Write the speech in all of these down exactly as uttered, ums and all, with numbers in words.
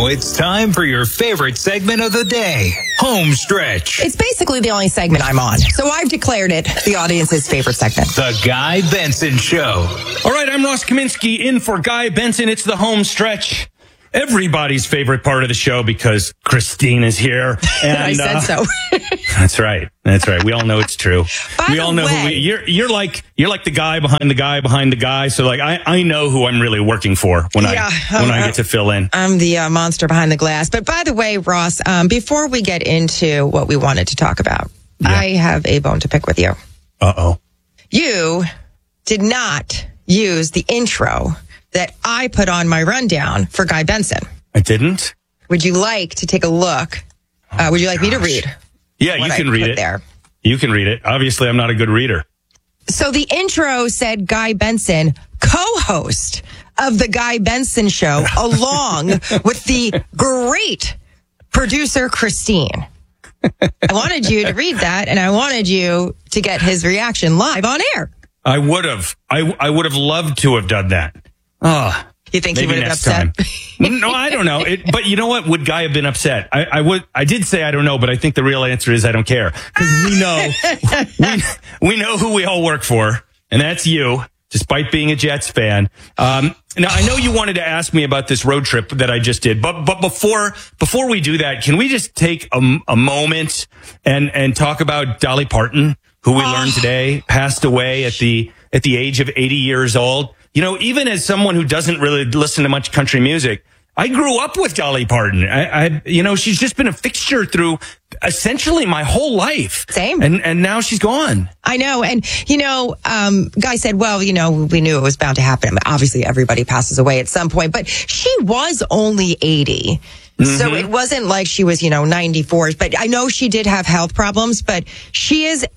Now it's time for your favorite segment of the day, Home Stretch. It's basically the only segment I'm on, so I've declared it the audience's favorite segment. The Guy Benson Show. All right, I'm Ross Kaminsky in for Guy Benson. It's the Home Stretch. Everybody's favorite part of the show because Christine is here. And, I said uh, so. That's right. That's right. We all know it's true. By we the all know way, who we, you're. You're like you're like the guy behind the guy behind the guy. So like I, I know who I'm really working for when Yeah, I when uh, I get to fill in. I'm the uh, monster behind the glass. But by the way, Ross, um, before we get into what we wanted to talk about, Yeah. I have a bone to pick with you. Uh oh. You did not use the intro that I put on my rundown for Guy Benson. I didn't. Would you like to take a look? Uh, would you like me to read? Yeah, what you can I read put it. There. You can read it. Obviously, I'm not a good reader. So the intro said Guy Benson, co-host of the Guy Benson Show, along with the great producer Christine. I wanted you to read that, and I wanted you to get his reaction live on air. I would have. I I would have loved to have done that. Ah. You think he Maybe would have next been upset? time. No, I don't know. It, but you know what? Would Guy have been upset? I, I would. I did say I don't know, but I think the real answer is I don't care because we know we, we know who we all work for, and that's you. Despite being a Jets fan. Um, now I know you wanted to ask me about this road trip that I just did, but but before before we do that, can we just take a, a moment and and talk about Dolly Parton, who we Oh. learned today passed away at the at the age of eighty years old. You know, even as someone who doesn't really listen to much country music, I grew up with Dolly Parton. I, I, you know, she's just been a fixture through essentially my whole life. Same. And and now she's gone. I know. And, you know, um, Guy said, well, you know, we knew it was bound to happen. I mean, obviously, everybody passes away at some point, but she was only eighty. Mm-hmm. So it wasn't like she was, you know, ninety-four. But I know she did have health problems, but she is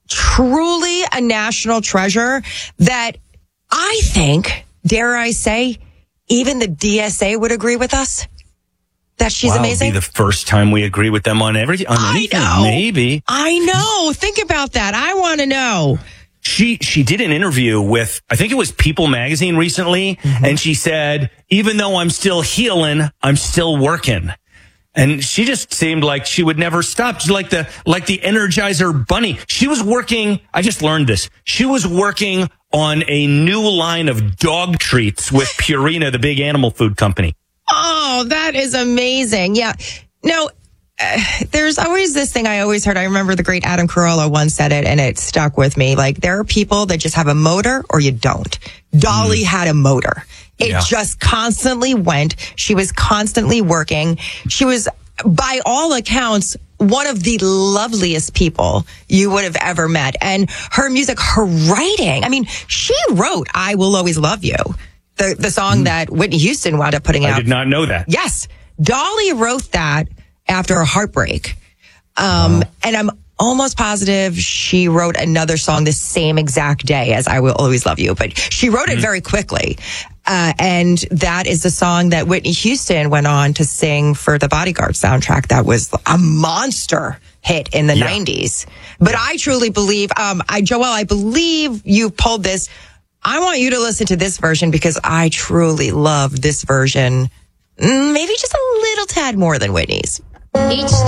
truly a national treasure that I think, dare I say, even the D S A would agree with us that she's wow, amazing. It'll be the first time we agree with them on everything. On anything, I know. maybe. I know. Think about that. I want to know. She she did an interview with, I think it was People magazine recently, mm-hmm. and she said, even though I'm still healing, I'm still working. And she just seemed like she would never stop. She's like the like the Energizer Bunny. She was working, I just learned this. She was working on a new line of dog treats with Purina, the big animal food company. Oh, that is amazing. Yeah. No, uh, there's always this thing I always heard. I remember the great Adam Carolla once said it, and it stuck with me. Like, there are people that just have a motor or you don't. Dolly mm. had a motor. It yeah. just constantly went. She was constantly working. She was, by all accounts, one of the loveliest people you would have ever met. And her music, her writing, I mean, she wrote I Will Always Love You, the, the song mm. that Whitney Houston wound up putting I out. I did not know that. Yes. Dolly wrote that after a heartbreak. Um, wow. And I'm almost positive she wrote another song the same exact day as I Will Always Love You, but she wrote mm. it very quickly. Uh, and that is the song that Whitney Houston went on to sing for the Bodyguard soundtrack. That was a monster hit in the yeah. nineties. But yeah. I truly believe, um, I, Joelle, I believe you pulled this. I want you to listen to this version because I truly love this version. Maybe just a little tad more than Whitney's. Each